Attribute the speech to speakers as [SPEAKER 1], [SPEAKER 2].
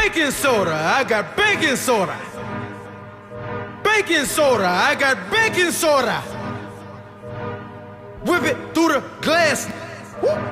[SPEAKER 1] baking soda. I got baking soda. Baking soda. I got baking soda. Whip it through the glass. Woo.